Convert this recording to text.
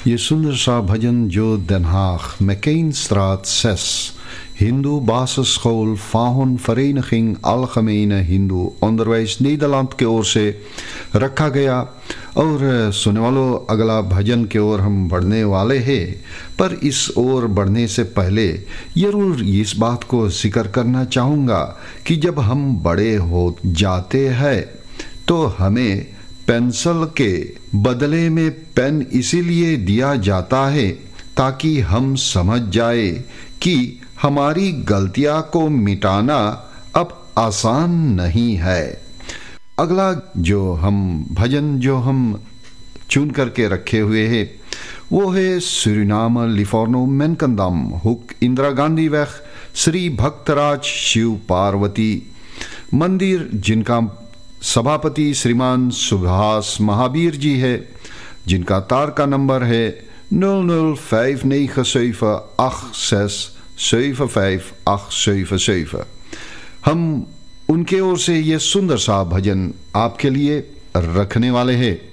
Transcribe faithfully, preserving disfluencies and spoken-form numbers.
ये सुंदर सा भजन जो Den Haag, McCainstraat zes, Hindoe Basisschool Vahon Vereniging Algemene Hindoe onderwijs Nederland की ओर से रखा गया। और सुनने वालों, अगला भजन की ओर हम बढ़ने वाले हैं, पर इस ओर बढ़ने से पहले जरूर इस बात को जिक्र करना चाहूँगा कि जब हम बड़े हो जाते हैं तो हमें पेंसिल के बदले में पेन इसीलिए दिया जाता है ताकि हम समझ जाए कि हमारी गलतियां को मिटाना अब आसान नहीं है। अगला जो हम भजन जो हम चुन करके रखे हुए हैं वो है सूरीनाम लिफोर्नो मेनकंदम हुक इंदिरा गांधी वैख श्री भक्तराज शिव पार्वती मंदिर, जिनका सभापति श्रीमान सुभाष महावीर जी है, जिनका तार का नंबर है nul nul vijf negen zeven acht zes zeven vijf acht zeven zeven। हम उनके ओर से ये सुंदर सा भजन आपके लिए रखने वाले हैं।